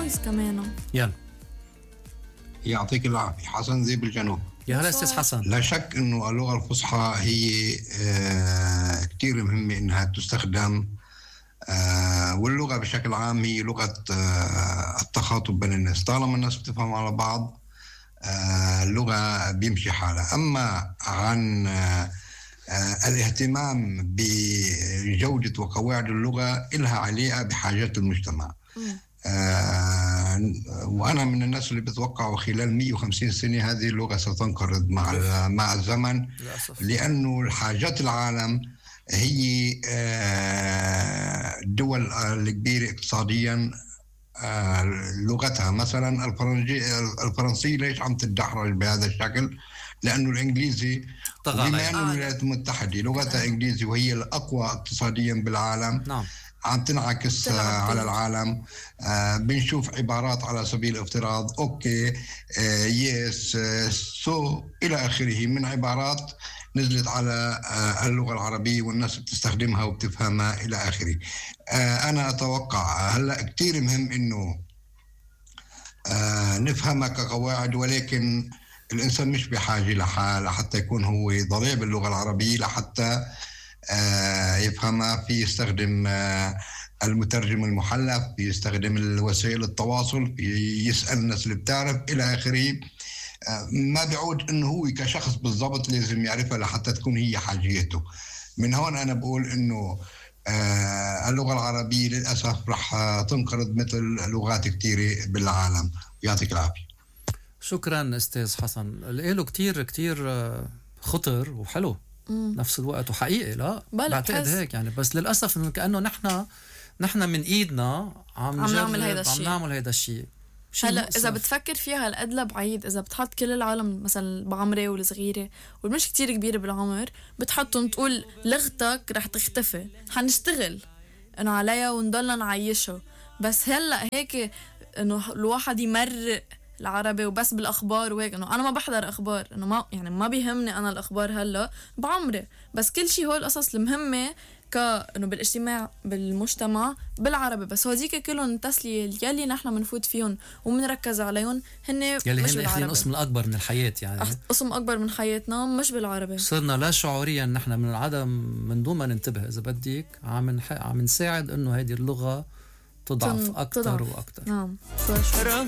الانجليز كمان. يلا يعطيك العافية. حسن زيب الجنوب. يا هلا استاذ حسن. لا شك انه اللغة الفصحى هي كتير مهمة انها تستخدم، واللغة بشكل عام هي لغة التخاطب بين الناس. طالما الناس بتفهم على بعض اللغة بيمشي حالها. أما عن الاهتمام بجودة وقواعد اللغة إلها علاقة بحاجات المجتمع. وأنا من الناس اللي بتوقع خلال 150 سنة هذه اللغة ستنقرض مع الزمن، لأنه الحاجات العالم هي الدول الكبيرة اقتصاديا لغتها. مثلا الفرنسية ليش عم تتدحرج بهذا الشكل؟ لأنه الإنجليزي بما أنه الولايات المتحدة لغتها إنجليزي وهي الأقوى اقتصاديا بالعالم، نعم. عم تنعكس على العالم. بنشوف عبارات على سبيل الافتراض أوكي، يس، سو إلى آخره من عبارات نزلت على اللغة العربية والناس بتستخدمها وبتفهمها إلى آخره. أنا أتوقع هلأ كتير مهم إنه نفهمها كقواعد، ولكن الإنسان مش بحاجة لحتى يكون هو ضليع باللغة العربية لحتى يفهمها. في يستخدم المترجم المحلف، في يستخدم وسائل التواصل، في يسأل الناس اللي بتعرف إلى آخره. ما بيعود إنه هو كشخص بالضبط لازم يعرفها لحتى تكون هي حاجيته. من هون أنا بقول إنه اللغة العربية للأسف رح تنقرض مثل لغات كتيرة بالعالم. يعطيك العافية. شكرا أستاذ حسن. له كتير خطر وحلو نفس الوقت وحقيقي. لا بعتقد هيك يعني، بس للأسف إنه كأنه نحن من إيدنا عم نعمل هيدا الشيء. هلا إذا بتفكر فيها هالقد بعيد، إذا بتحط كل العالم مثلا بعمري والصغيرة والمش كتير كبيرة بالعمر بتحطهم تقول لغتك رح تختفي، حنشتغل إنه عليها ونضلنا نعيشها. بس هلا هيك إنه الواحد يمرق العربي وبس بالأخبار وهيك، إنه أنا ما بحضر أخبار، إنه ما بيهمني أنا الأخبار هلا بعمري، بس كل شيء هو القصص المهمة كأنه بالاجتماع بالمجتمع بالعربي. بس هوديك كلهم التسلية يلي نحن منفوت فيهم ومنركز عليهم هن مش بالعربي. القسم الأكبر من الحياة يعني، قسم أكبر من حياتنا مش بالعربي. صرنا لا شعوريا نحن من العدم من دون ما ننتبه إذا بدك عم نساعد إنه هذه اللغة تضعف أكتر وأكتر. نعم.